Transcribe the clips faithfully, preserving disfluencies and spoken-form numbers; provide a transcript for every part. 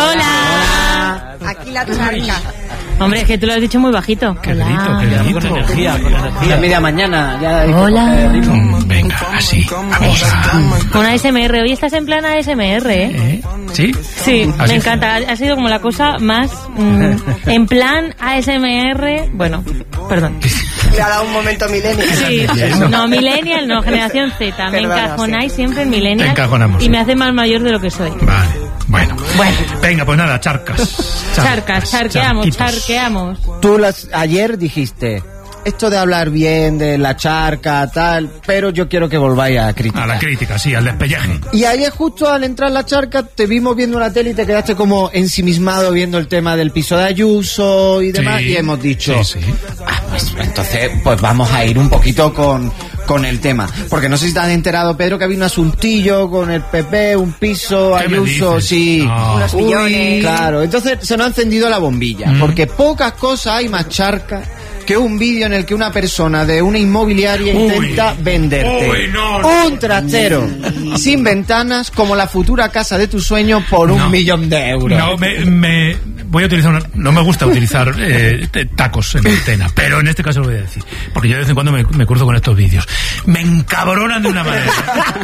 Hola. Aquí la charca. Hombre, es que tú lo has dicho muy bajito. Qué grito, qué grito. Con energía, con energía. Ya media mañana. Ya Hola. Mm, venga, así. Vamos a... Con A S M R. Hoy estás en plan A S M R, ¿eh? ¿Eh? ¿Sí? Sí, ¿Así? me encanta. Ha sido como la cosa más... Mm, en plan A S M R... Bueno, perdón. Le ha dado un momento millennial. Sí, no, millennial, no, generación Z. Me Perdona, encajonáis sí. siempre en millennial. Te encajonamos, y sí. me hace más mayor de lo que soy. Vale, bueno. Bueno. Venga, pues nada, charcas. Charcas, charqueamos, charquitos. charqueamos. Tú las, ayer dijiste, esto de hablar bien de la charca, tal, pero yo quiero que volváis a criticar. A la crítica, sí, al despelleje. Y ayer justo al entrar la charca te vimos viendo la tele y te quedaste como ensimismado viendo el tema del piso de Ayuso y demás, Sí, y hemos dicho, sí, sí. ah, pues entonces pues vamos a ir un poquito con, con el tema. Porque no sé si te has enterado, Pedro, que había un asuntillo con el P P, un piso, ¿Qué me Ayuso, dices? sí. No. Unos Uy, millones. claro, entonces se nos ha encendido la bombilla, Mm. porque pocas cosas hay más charca que un vídeo en el que una persona de una inmobiliaria Uy. intenta venderte Uy, no, no. un trastero sin ventanas como la futura casa de tu sueño por No. un millón de euros. No, me, me voy a utilizar una, no me gusta utilizar eh, t- tacos en antena, pero en este caso lo voy a decir, porque yo de vez en cuando me, me cruzo con estos vídeos. Me encabronan de una manera.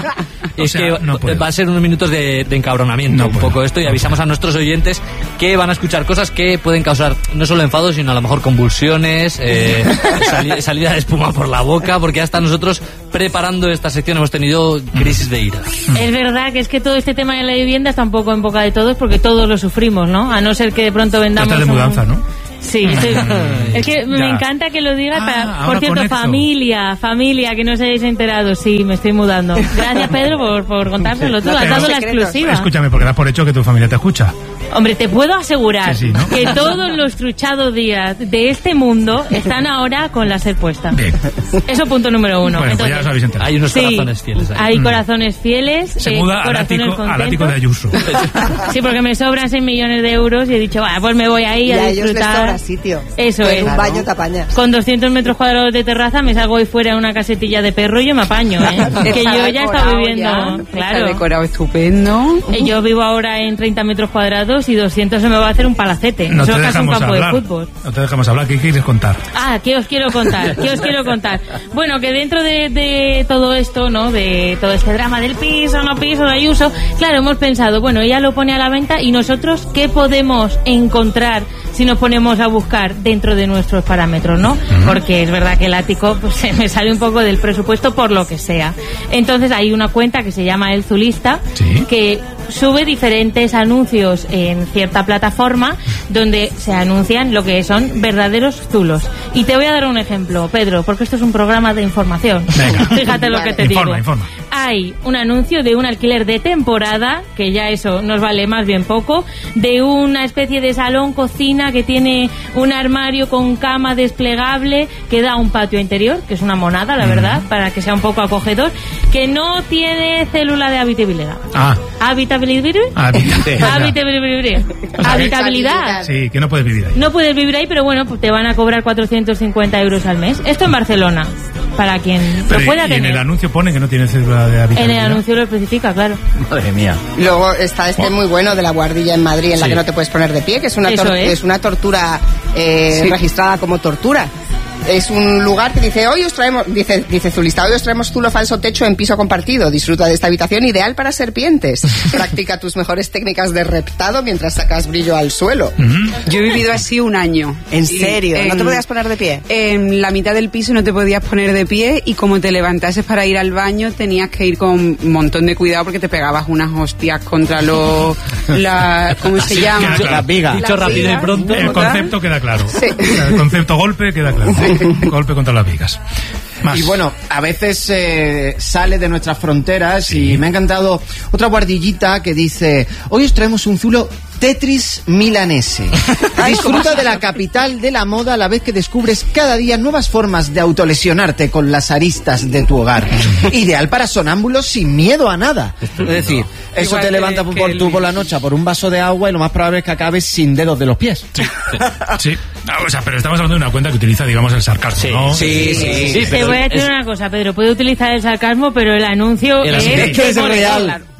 O Es sea, que no puedo. va a ser unos minutos de, de encabronamiento No un puedo. poco esto, y avisamos a nuestros oyentes que van a escuchar cosas que pueden causar no solo enfado, sino a lo mejor convulsiones, eh, sali- salida de espuma por la boca, porque hasta nosotros preparando esta sección hemos tenido crisis de ira. Es verdad que es que todo este tema de la vivienda está un poco en boca de todos porque todos lo sufrimos, ¿no? A no ser que de pronto Tú vendamos... estás de un- mudanza, ¿no? Sí, estoy- es que me Ya. encanta que lo digas. Ah, para... ahora Por cierto, conecto. familia, familia, que no os hayáis enterado. Sí, me estoy mudando. Gracias, Pedro, por, por contárselo. Tú No has tenemos dado la secretos. exclusiva. Escúchame, porque das por hecho que tu familia te escucha. Hombre, te puedo asegurar Sí, sí, ¿no? que todos los truchados días de este mundo están ahora con la ser puesta. Bien. Eso punto número uno. Bueno, pues ya os habéis enterado. Hay unos Sí, corazones fieles ahí. hay corazones fieles. Se eh, muda al corazones ático, al contentos. ático de Ayuso. Sí, porque me sobran seis millones de euros y he dicho, bueno, pues me voy ahí Y a a ellos les disfrutar. sobra sitio. Eso Con es. un baño te apañas. Con doscientos metros cuadrados de terraza me salgo ahí fuera en una casetilla de perro y yo me apaño, ¿eh? Que yo ya he estado viviendo, Está claro. decorado estupendo. Eh, Yo vivo ahora en treinta metros cuadrados y doscientos se me va a hacer un palacete. No Eso te es casi un dejamos campo hablar. de fútbol. No te dejamos hablar. ¿Qué quieres contar? Ah, ¿qué os quiero contar? ¿Qué os quiero contar? Bueno, que dentro de, de todo esto, ¿no? De todo este drama del piso, no piso, de Ayuso, claro, hemos pensado, bueno, ella lo pone a la venta y nosotros, ¿qué podemos encontrar si nos ponemos a buscar dentro de nuestros parámetros, ¿no? Porque es verdad que el ático pues, se me sale un poco del presupuesto por lo que sea. Entonces hay una cuenta que se llama El Zulista, Sí. que sube diferentes anuncios en cierta plataforma donde se anuncian lo que son verdaderos zulos. Y te voy a dar un ejemplo, Pedro, porque esto es un programa de información. Venga. Fíjate lo que te Informa, digo. informa. Hay un anuncio de un alquiler de temporada, que ya eso nos vale más bien poco, de una especie de salón cocina que tiene un armario con cama desplegable que da a un patio interior, que es una monada, la verdad, para que sea un poco acogedor, que no tiene célula de habitabilidad. Ah. ¿Habitabilidad? Habitabilidad. Habitabilidad. Habitabilidad. Sí, que no puedes vivir ahí. No puedes vivir ahí, pero bueno, pues te van a cobrar cuatrocientos cincuenta euros al mes. Esto en Barcelona, para quien Pero lo pueda y, y en tener. el anuncio pone que no tiene cédula de En habitabilidad. el anuncio lo especifica, claro. Madre mía. Luego está este muy bueno de la guardilla en Madrid, en la Sí. que no te puedes poner de pie, que es una, Eso tor- es. es una tortura eh, Sí. registrada como tortura. Es un lugar que dice, hoy os traemos, dice, dice Zulista, hoy os traemos zulo falso techo en piso compartido. Disfruta de esta habitación ideal para serpientes. Practica tus mejores técnicas de reptado mientras sacas brillo al suelo. Yo he vivido así un año. ¿En Y serio? ¿No te podías poner de pie? En la mitad del piso no te podías poner de pie y como te levantases para ir al baño tenías que ir con un montón de cuidado porque te pegabas unas hostias contra los... La, ¿Cómo se llama? queda claro. Las vigas. Dicho Las rápido y vigas. pronto. El ¿Verdad? concepto queda claro. Sí. El concepto golpe queda claro. Golpe contra las vigas. Más. Y bueno, a veces eh, sale de nuestras fronteras y me ha encantado otra guardillita que dice, hoy os traemos un zulo Tetris milanese. Disfruta de la capital de la moda a la vez que descubres cada día nuevas formas de autolesionarte con las aristas de tu hogar. Ideal para sonámbulos sin miedo a nada. Es decir, eso Igual te que- levantas que por, el- tú por la noche a por un vaso de agua y lo más probable es que acabes sin dedos de los pies. Sí, sí. No, o sea, pero estamos hablando de una cuenta que utiliza, digamos, el sarcasmo, ¿no? Sí, sí. Te voy a decir es- una cosa, Pedro. Puede utilizar el sarcasmo, pero el anuncio El es... anuncio. Es que es de real. claro.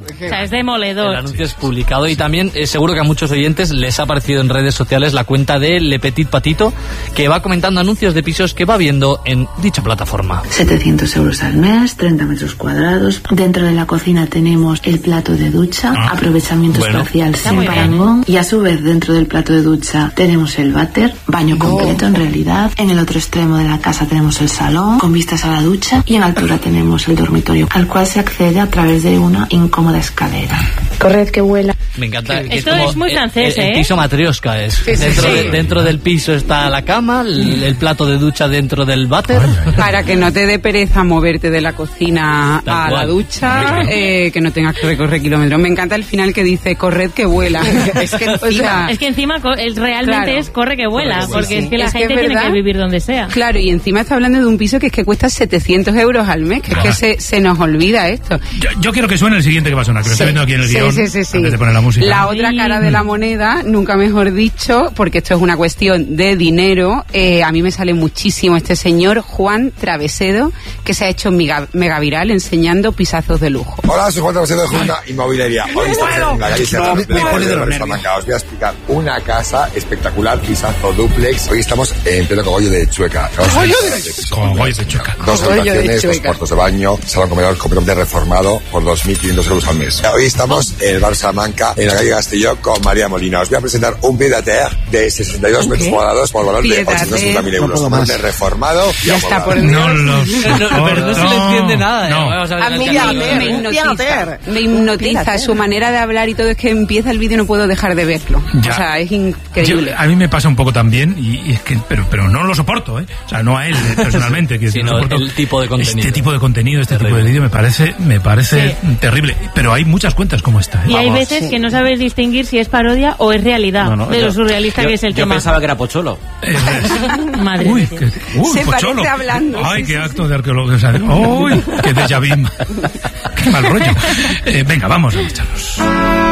O sea, es demoledor. El anuncio es publicado y también eh, seguro que a muchos oyentes les ha aparecido en redes sociales la cuenta de Le Petit Patito, que va comentando anuncios de pisos que va viendo en dicha plataforma. setecientos euros al mes, treinta metros cuadrados. Dentro de la cocina tenemos el plato de ducha, Ah, aprovechamiento bueno. espacial Está sin muy bien, parangón. Y a su vez dentro del plato de ducha tenemos el váter, baño completo en realidad. En el otro extremo de la casa tenemos el salón con vistas a la ducha y en altura tenemos el dormitorio al cual se accede a través de una incómoda escalera. Corred que vuela. Me encanta. Que Esto es, como es muy el- francés, el, el ¿eh? piso matrioska es. sí, dentro, sí. de- dentro del piso está la cama, el, el plato de ducha dentro del váter. Para que no te dé pereza moverte de la cocina Tal a la cual. ducha, eh, que no tengas que recorrer kilómetros. Me encanta el final que dice, corred que vuela. Es que encima... Es que encima co- el- realmente Claro. es corre que vuela, Corre que vuela. porque Sí, es sí. que la Es que gente es tiene verdad. que vivir donde sea. Claro, y encima está hablando de un piso que es que cuesta setecientos euros al mes, que es que se, se nos olvida esto. Yo, yo quiero que suene el siguiente que va a sonar, que lo estoy viendo aquí en el Sí, guión, sí, sí, sí. antes de poner la música. La otra cara de la moneda, nunca mejor dicho, porque esto es una cuestión de dinero. Eh, a mí me sale muchísimo este señor, Juan Travesedo, que se ha hecho mega, mega viral enseñando pisazos de lujo. Hola, soy Juan Travesedo de Junta Inmobiliaria. Hoy estamos en la calle Sierra me- me pone de los de Salamanca. Os voy a explicar una casa espectacular, pisazo duplex. Hoy estamos en pleno cogollo de Chueca. Cogollo de Chueca. Dos Cogollo de habitaciones, dos Chueca. cuartos de baño, salón comedor completamente reformado por dos mil quinientos euros al mes. Hoy estamos en el bar Salamanca, en la calle Castelló, con María Molina. Os voy a presentar un pied à terre de sesenta y dos metros cuadrados por valor de Pied à ochocientos sesenta mil terre. euros. No puedo más. De reformado y Ya está, amoblado. por Dios. No lo No, pero no se le entiende nada. eh. No. Vamos a ver A el mí canal. me, me hipnotiza, Piater. me hipnotiza su manera de hablar y todo, es que empieza el vídeo y no puedo dejar de verlo. Ya. O sea, es increíble. Yo- a mí me pasa un poco también, y, y es que, pero, pero no lo soporto, ¿eh? O sea, no a él eh, personalmente, que Sino no soporto el tipo de contenido. Este tipo de contenido, este Terrible. tipo de vídeo me parece, me parece terrible. Pero hay muchas cuentas como esta, ¿eh? Y hay Vamos. veces que no sabes distinguir si es parodia o es realidad No, no, de yo- lo surrealista yo- que es el yo tema. pensaba que era Pocholo. Eh, Madre Uy, mía. que, uy, Se Pocholo. parece hablando, Ay, sí, qué sí, acto de arqueología. O sea, uy, qué déjà vu. Qué mal rollo. Eh, venga, vamos a marcharnos.